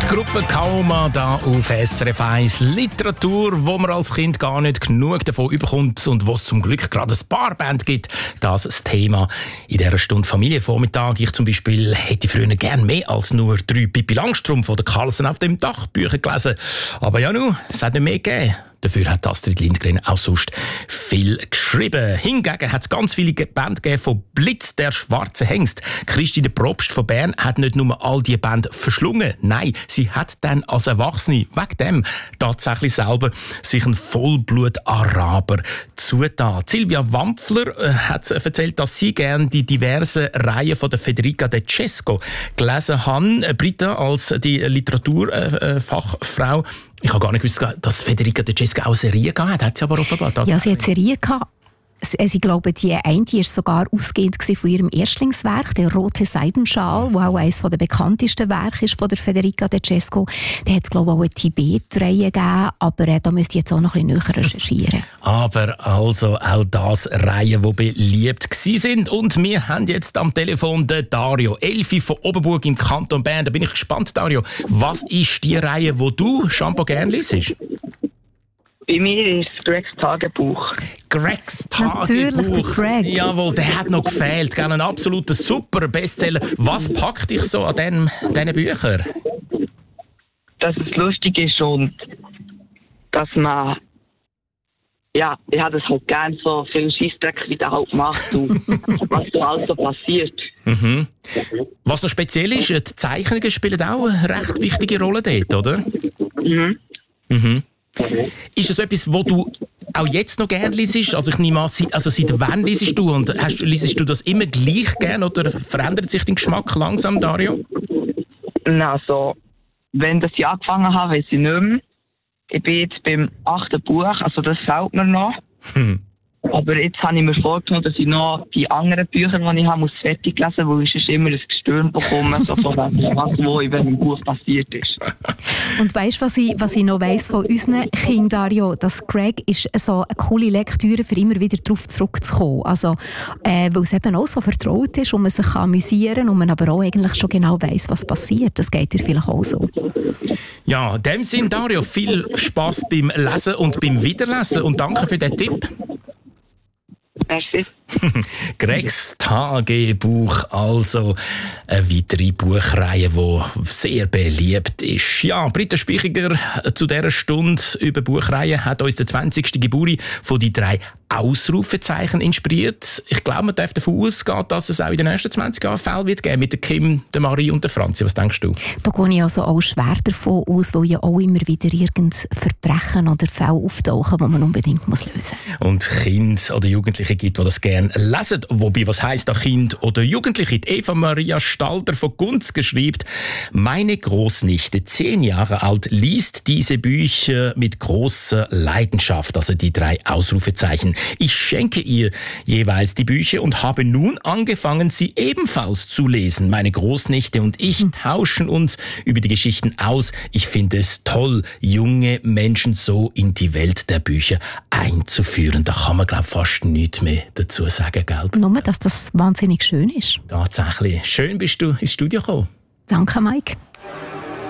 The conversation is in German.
Die Gruppe Kauma da auf SRF 1. Literatur, wo man als Kind gar nicht genug davon überkommt und wo es zum Glück gerade ein paar Band gibt. Das ist das Thema in dieser Stunde Familienvormittag. Ich zum Beispiel hätte früher gern mehr als nur 3 Pippi Langstrumpf oder Carlsen auf dem Dach Bücher gelesen. Aber ja nu, es hat nicht mehr gegeben. Dafür hat Astrid Lindgren auch sonst viel geschrieben. Hingegen hat es ganz viele Bände gegeben von Blitz, der schwarze Hengst. Christine Probst von Bern hat nicht nur all diese Bände verschlungen. Nein, sie hat dann als Erwachsene wegen dem tatsächlich selber sich einen Vollblut-Araber zugetan. Silvia Wampfler hat erzählt, dass sie gerne die diversen Reihen von der Federica De Cesco gelesen haben. Britta als die Literaturfachfrau. Ich habe gar nicht gewusst, dass Federica De Cesco auch Serien gehabt hat. Hat sie aber offenbar Ja, sie hat Serien gehabt. Ich glaube, die eine war sogar ausgehend von ihrem Erstlingswerk, der Rote Seidenschal, das auch eines der bekanntesten Werke ist von der Federica De Cesco. Da hat es, glaube ich, auch eine Tibet-Reihe gegeben, aber da müsst ihr jetzt auch noch ein bisschen näher recherchieren. Aber also auch das Reihen, die beliebt waren. Und wir haben jetzt am Telefon den Dario Elfi von Oberburg im Kanton Bern. Da bin ich gespannt, Dario. Was ist die Reihe, die du schon gerne liest? Bei mir ist Gregs Tagebuch. Gregs Tagebuch. Natürlich, der Greg. Jawohl, der hat noch gefehlt. Gell? Ein absoluter super Bestseller. Was packt dich so an diesen Büchern? Dass es lustig ist und dass man... Ja, ich habe das halt gerne so viel Scheissdreck, wie der halt macht und was so alles so passiert. Mhm. Was noch speziell ist, die Zeichnungen spielen auch eine recht wichtige Rolle dort, oder? Mhm. Mhm. Ist das etwas, wo du auch jetzt noch gerne liest? Also ich nehme an, seit wann liest du? Und liest du das immer gleich gerne oder verändert sich dein Geschmack langsam, Dario? Also, wenn das Jahr angefangen habe, weiß ich nicht mehr. Ich bin jetzt beim 8. Buch, also das fehlt mir noch. Aber jetzt habe ich mir vorgenommen, dass ich noch die anderen Bücher, die ich habe, muss fertig lesen, weil ich sonst immer ein Gestürm bekomme, so von was wo in welchem Buch passiert ist. Und weißt du, was ich noch weiss von unseren Kindern, Dario, dass Greg ist so eine coole Lektüre, für immer wieder darauf zurückzukommen. Also, weil es eben auch so vertraut ist und man sich amüsieren kann und man aber auch eigentlich schon genau weiss, was passiert. Das geht dir vielleicht auch so. Ja, in dem Sinn, Dario, viel Spass beim Lesen und beim Wiederlesen und danke für den Tipp. Merci. Gregs Tagebuch, also eine weitere Buchreihe, die sehr beliebt ist. Ja, Britta Spichiger zu dieser Stunde über Buchreihen hat uns den 20. Geburtstag von die 3 Ausrufezeichen inspiriert. Ich glaube, man darf davon ausgehen, dass es auch in den nächsten 20 Jahren Fälle wird geben mit der Kim, der Marie und der Franzi. Was denkst du? Da gehe ich also auch schwer davon aus, weil ja auch immer wieder irgendein Verbrechen oder Fälle auftauchen, die man unbedingt lösen muss. Und Kinder oder Jugendliche gibt, die das gerne lesen. Wobei, was heisst da Kind oder Jugendliche? Die Eva Maria Stalter von Gunzgen schreibt, meine Großnichte, 10 Jahre alt, liest diese Bücher mit großer Leidenschaft, also die 3 Ausrufezeichen. Ich schenke ihr jeweils die Bücher und habe nun angefangen, sie ebenfalls zu lesen. Meine Großnichte und ich tauschen uns über die Geschichten aus. Ich finde es toll, junge Menschen so in die Welt der Bücher einzuführen. Da kann man, glaube ich, fast nichts mehr dazu sagen, gell? Nur, dass das wahnsinnig schön ist. Tatsächlich. Schön bist du ins Studio gekommen. Danke, Mike.